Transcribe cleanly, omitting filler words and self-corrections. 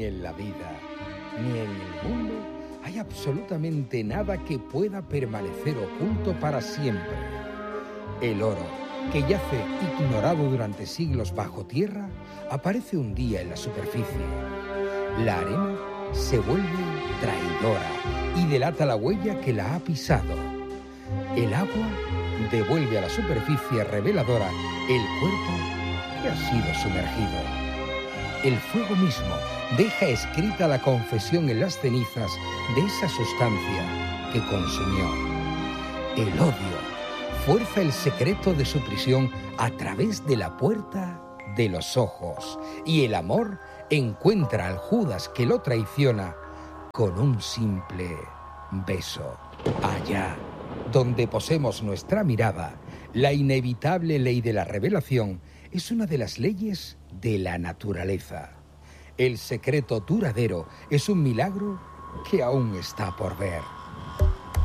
Ni en la vida, ni en el mundo hay absolutamente nada que pueda permanecer oculto para siempre. El oro, que yace ignorado durante siglos bajo tierra, aparece un día en la superficie. La arena se vuelve traidora y delata la huella que la ha pisado. El agua devuelve a la superficie reveladora el cuerpo que ha sido sumergido. El fuego mismo deja escrita la confesión en las cenizas de esa sustancia que consumió. El odio fuerza el secreto de su prisión a través de la puerta de los ojos, y el amor encuentra al Judas que lo traiciona con un simple beso. Allá donde posemos nuestra mirada, la inevitable ley de la revelación es una de las leyes de la naturaleza. El secreto duradero es un milagro que aún está por ver.